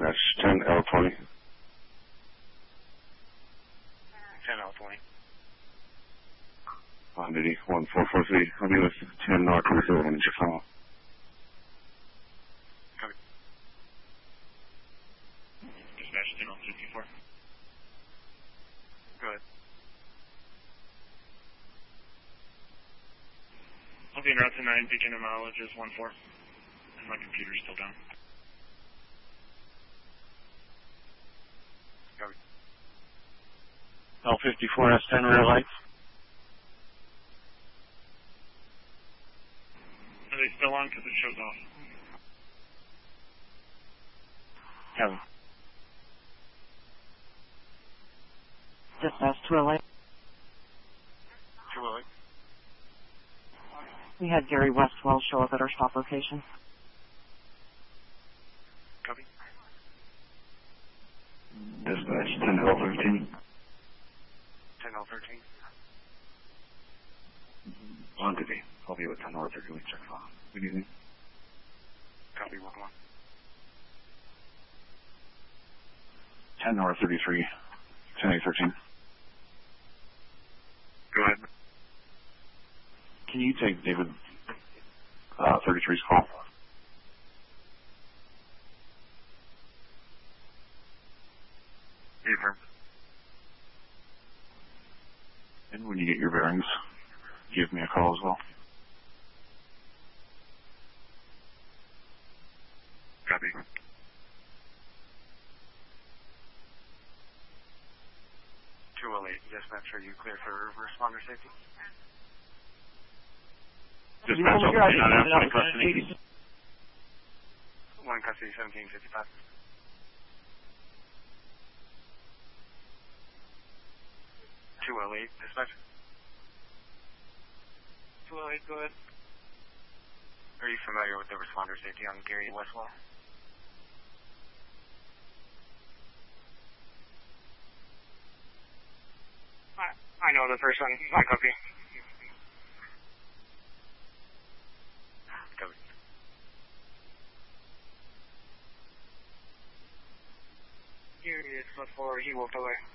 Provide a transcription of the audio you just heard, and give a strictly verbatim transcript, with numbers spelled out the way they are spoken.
Dispatch ten L twenty. ten L twenty. Quantity one four four three. I'll be with ten North Reserve in Chicago. Copy. Dispatch ten L fifty-four. Go ahead. I'll be in route to nine, beacon of mileage is one four. And my computer's still down. Copy. L fifty-four has ten rear lights. Are they still on? Because it shows off. Kevin. Dispatch two oh eight. two oh eight. We had Gary Westwell show up at our stop location. Copy. Dispatch ten L thirteen. ten L thirteen. Quantity. I'll be with ten North Reserve in Chicago. Good evening. Copy, one one. ten North thirty-three. ten A thirteen. Go ahead. Can you take David uh, thirty-three's call? Affirm. And when you get your bearings, give me a call as well. Copy. two oh eight, dispatch, are you clear for responder safety? Dispatch, I'll be on after custody. One custody, seventeen fifty-five. two oh eight, dispatch. two oh eight, go ahead. Are you familiar with the responder safety on Gary Westwell? I, I know the first one. I copy. Copy. Gary is foot forward. He walked away.